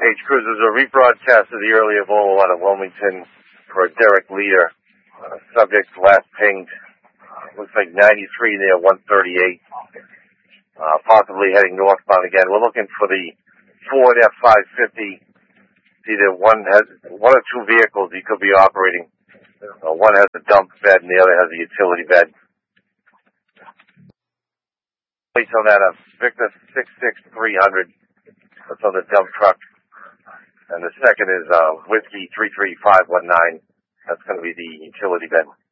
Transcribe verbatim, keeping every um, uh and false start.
H Cruz, there's a rebroadcast of the earlier Volvo out of Wilmington for a Derek Leader. Uh, subject last pinged. Uh, looks like ninety-three there, one thirty-eight. Uh, possibly heading northbound again. We're looking for the Ford F five fifty. Either one has, one or two vehicles he could be operating. Uh, one has a dump bed and the other has a utility bed. Place on that, a Victor six six three hundred. That's on the dump truck. And the second is uh, Whiskey three three five one nine. That's going to be the utility bed.